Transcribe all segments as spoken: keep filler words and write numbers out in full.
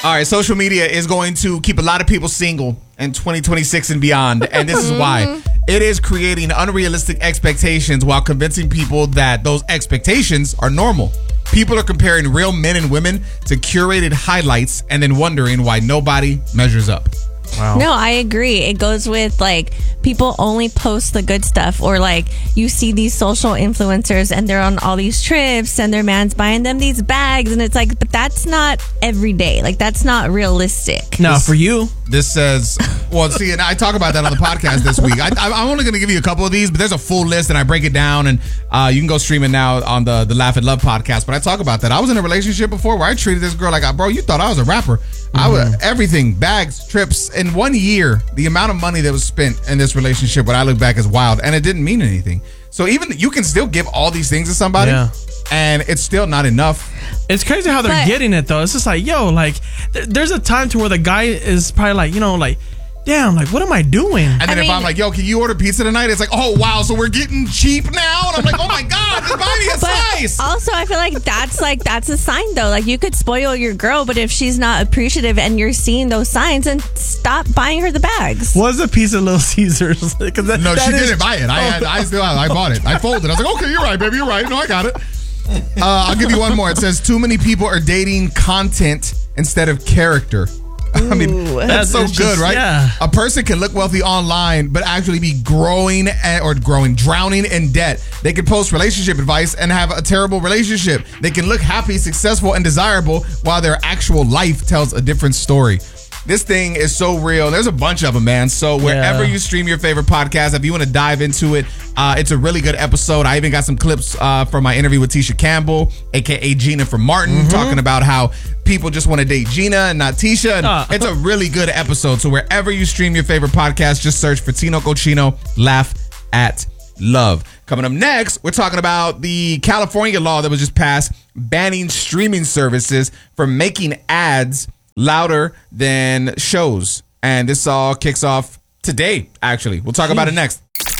All right, social media is going to keep a lot of people single in twenty twenty-six and beyond. And this is why. It is creating unrealistic expectations while convincing people that those expectations are normal. People are comparing real men and women to curated highlights and then wondering why nobody measures up. Wow. No, I agree. It goes with like people only post the good stuff, or like you see these social influencers and they're on all these trips and their man's buying them these bags, and it's like, but that's not every day. Like that's not realistic. No, for you. This says, well, see, and I talk about that on the podcast this week. I, I'm only going to give you a couple of these, but there's a full list and I break it down, and uh, you can go stream it now on the, the Laugh and Love podcast. But I talk about that. I was in a relationship before where I treated this girl like, bro, you thought I was a rapper. Mm-hmm. I was everything, bags, trips. In one year, the amount of money that was spent in this relationship, when I look back, is wild, and it didn't mean anything. So even you can still give all these things to somebody, yeah. and it's still not enough. It's crazy how they're but, getting it though. It's just like, yo, like th- there's a time to where the guy is probably like, you know, like, damn, like what am I doing? And then I if mean, I'm like, yo, can you order pizza tonight? It's like, oh wow, so we're getting cheap now, and I'm like, oh my god, just buy me a slice. Also, I feel like that's like that's a sign though. Like you could spoil your girl, but if she's not appreciative and you're seeing those signs, then stop buying her the bags. What's a piece of Little Caesars? that, no, that she is, didn't buy it. I had, I still, I bought it. I folded. I was like, okay, you're right, baby, you're right. No, I got it. Uh, I'll give you one more. It says too many people are dating content instead of character. I mean, that's so good, just, right? Yeah. A person can look wealthy online, but actually be growing and, or growing, drowning in debt. They can post relationship advice and have a terrible relationship. They can look happy, successful, and desirable while their actual life tells a different story. This thing is so real. There's a bunch of them, man. So wherever yeah. you stream your favorite podcast, if you want to dive into it, uh, it's a really good episode. I even got some clips uh, from my interview with Tisha Campbell, a k a. Gina from Martin, mm-hmm. talking about how people just want to date Gina and not Tisha. And uh. It's a really good episode. So wherever you stream your favorite podcast, just search for Tino Cochino, Laugh at Love. Coming up next, we're talking about the California law that was just passed banning streaming services from making ads louder than shows. And this all kicks off today, actually. We'll talk about it next.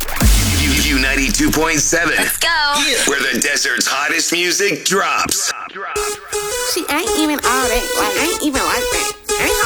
U ninety-two point seven. Let's go. Where the desert's hottest music drops. She ain't even all that. Like, ain't even like that. Ain't